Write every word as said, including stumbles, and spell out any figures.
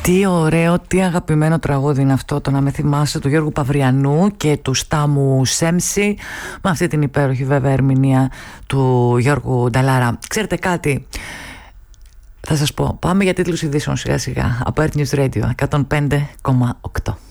Τι ωραίο, τι αγαπημένο τραγούδι είναι αυτό, το να με θυμάσαι, του Γιώργου Παυριανού και του Στάμου Σέμψη, με αυτή την υπέροχη βέβαια ερμηνεία του Γιώργου Νταλάρα. Ξέρετε κάτι, θα σας πω, πάμε για τίτλους ειδήσεων σιγά σιγά από Earth News Radio εκατόν πέντε κόμμα οκτώ.